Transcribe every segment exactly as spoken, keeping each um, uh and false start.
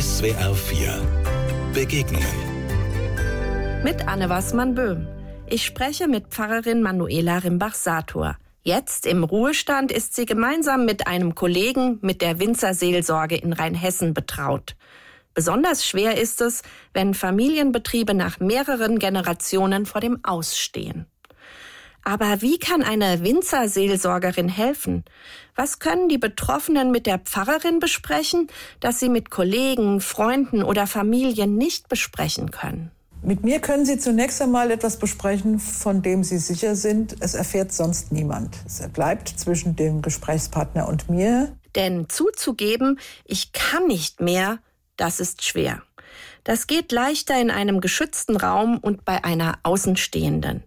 S W R vier Begegnungen. Mit Anne Wassmann-Böhm. Ich spreche mit Pfarrerin Manuela Rimbach-Sator. Jetzt im Ruhestand ist sie gemeinsam mit einem Kollegen mit der Winzerseelsorge in Rheinhessen betraut. Besonders schwer ist es, wenn Familienbetriebe nach mehreren Generationen vor dem Aus stehen. Aber wie kann eine Winzerseelsorgerin helfen? Was können die Betroffenen mit der Pfarrerin besprechen, das sie mit Kollegen, Freunden oder Familien nicht besprechen können? Mit mir können Sie zunächst einmal etwas besprechen, von dem Sie sicher sind, es erfährt sonst niemand. Es bleibt zwischen dem Gesprächspartner und mir. Denn zuzugeben, ich kann nicht mehr, das ist schwer. Das geht leichter in einem geschützten Raum und bei einer Außenstehenden.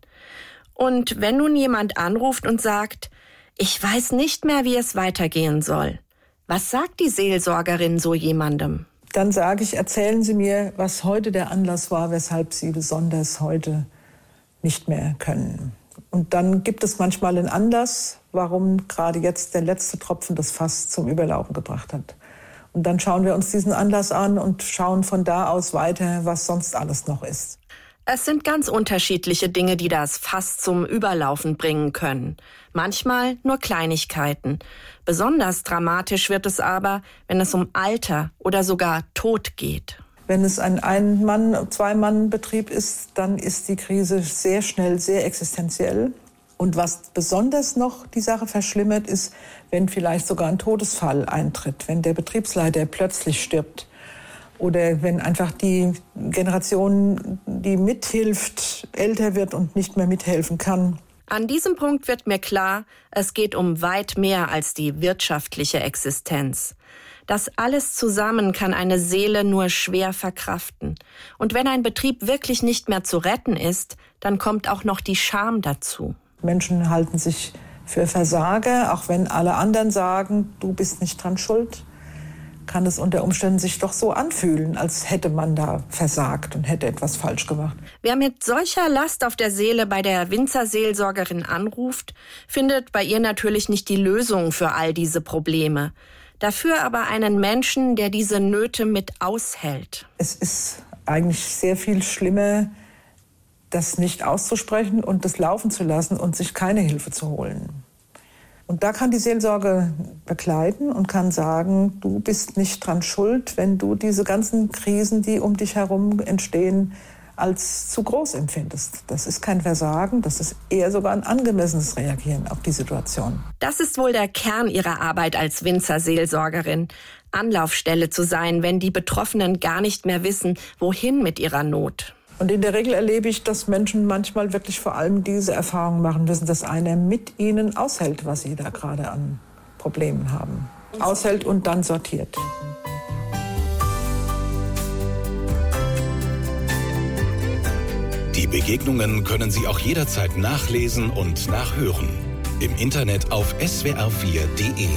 Und wenn nun jemand anruft und sagt, ich weiß nicht mehr, wie es weitergehen soll, was sagt die Seelsorgerin so jemandem? Dann sage ich, erzählen Sie mir, was heute der Anlass war, weshalb Sie besonders heute nicht mehr können. Und dann gibt es manchmal einen Anlass, warum gerade jetzt der letzte Tropfen das Fass zum Überlaufen gebracht hat. Und dann schauen wir uns diesen Anlass an und schauen von da aus weiter, was sonst alles noch ist. Es sind ganz unterschiedliche Dinge, die das Fass zum Überlaufen bringen können. Manchmal nur Kleinigkeiten. Besonders dramatisch wird es aber, wenn es um Alter oder sogar Tod geht. Wenn es ein Ein-Mann-, Zwei-Mann-Betrieb ist, dann ist die Krise sehr schnell, sehr existenziell. Und was besonders noch die Sache verschlimmert, ist, wenn vielleicht sogar ein Todesfall eintritt, wenn der Betriebsleiter plötzlich stirbt. Oder wenn einfach die Generation, die mithilft, älter wird und nicht mehr mithelfen kann. An diesem Punkt wird mir klar, es geht um weit mehr als die wirtschaftliche Existenz. Das alles zusammen kann eine Seele nur schwer verkraften. Und wenn ein Betrieb wirklich nicht mehr zu retten ist, dann kommt auch noch die Scham dazu. Menschen halten sich für Versager, auch wenn alle anderen sagen, du bist nicht dran schuld. Kann es unter Umständen sich doch so anfühlen, als hätte man da versagt und hätte etwas falsch gemacht. Wer mit solcher Last auf der Seele bei der Winzerseelsorgerin anruft, findet bei ihr natürlich nicht die Lösung für all diese Probleme. Dafür aber einen Menschen, der diese Nöte mit aushält. Es ist eigentlich sehr viel schlimmer, das nicht auszusprechen und das laufen zu lassen und sich keine Hilfe zu holen. Und da kann die Seelsorge begleiten und kann sagen, du bist nicht dran schuld, wenn du diese ganzen Krisen, die um dich herum entstehen, als zu groß empfindest. Das ist kein Versagen, das ist eher sogar ein angemessenes Reagieren auf die Situation. Das ist wohl der Kern ihrer Arbeit als Winzerseelsorgerin. Anlaufstelle zu sein, wenn die Betroffenen gar nicht mehr wissen, wohin mit ihrer Not. Und in der Regel erlebe ich, dass Menschen manchmal wirklich vor allem diese Erfahrung machen müssen, dass einer mit ihnen aushält, was sie da gerade an Problemen haben. Aushält und dann sortiert. Die Begegnungen können Sie auch jederzeit nachlesen und nachhören. Im Internet auf S W R vier Punkt de.